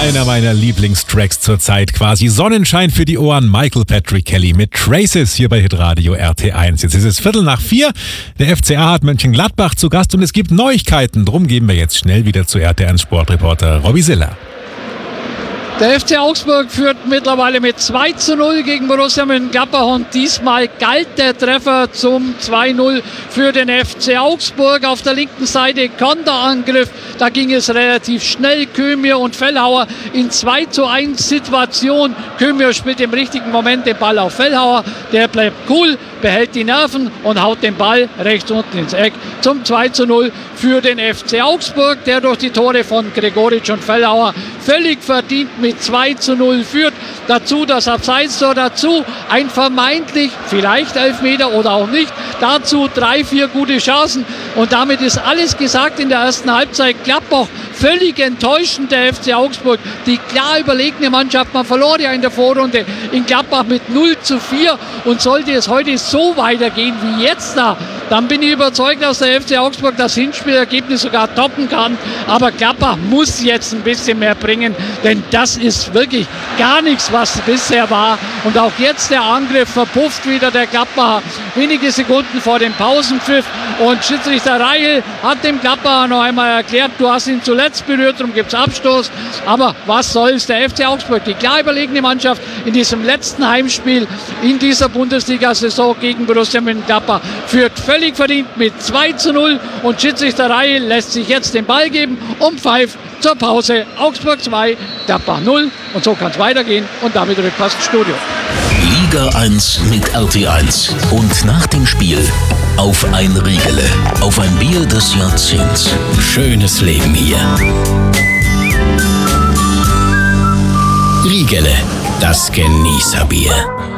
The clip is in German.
Einer meiner Lieblingstracks zurzeit, quasi Sonnenschein für die Ohren. Michael Patrick Kelly mit Traces hier bei Hitradio RT1. Jetzt ist es 3:45. Der FCA hat Mönchengladbach zu Gast und es gibt Neuigkeiten. Drum gehen wir jetzt schnell wieder zu RT1 Sportreporter Robby Siller. Der FC Augsburg führt mittlerweile mit 2:0 gegen Borussia Mönchengladbach und diesmal galt der Treffer zum 2:0 für den FC Augsburg. Auf der linken Seite Konterangriff, da ging es relativ schnell. Kömir und Fellhauer in 2:1 Situation. Kömir spielt im richtigen Moment den Ball auf Fellhauer, der bleibt cool, behält die Nerven und haut den Ball rechts unten ins Eck zum 2:0 für den FC Augsburg, der durch die Tore von Gregoritsch und Fellhauer völlig verdient mit 2:0 führt. Dazu das Abseitstor, dazu ein vermeintlich, vielleicht Elfmeter oder auch nicht, dazu 3-4 gute Chancen und damit ist alles gesagt in der ersten Halbzeit. Gladbach völlig enttäuschend, der FC Augsburg, die klar überlegene Mannschaft. Man verlor ja in der Vorrunde in Gladbach mit 0:4 und sollte es heute so weitergehen wie jetzt da, dann bin ich überzeugt, dass der FC Augsburg das Hinspielergebnis sogar toppen kann. Aber Gladbach muss jetzt ein bisschen mehr bringen, denn das ist wirklich gar nichts, was bisher war. Und auch jetzt der Angriff verpufft wieder der Gladbacher wenige Sekunden vor dem Pausenpfiff. Und Schiedsrichter Reichel hat dem Gladbacher noch einmal erklärt, du hast ihn zuletzt berührt, darum gibt es Abstoß. Aber was soll's, der FC Augsburg, die klar überlegene Mannschaft in diesem letzten Heimspiel in dieser Bundesliga-Saison gegen Borussia Mönchengladbach, führt völlig verdient mit 2:0 und Schiedsrichter Reichel lässt sich jetzt den Ball geben und pfeift zur Pause. Augsburg 2, Gladbach 0 und so kann es weitergehen und damit rückpass ins Studio. Liga 1 mit RT1 und nach dem Spiel auf ein Riegele, auf ein Bier des Jahrzehnts. Schönes Leben hier. Riegele, das Genießerbier.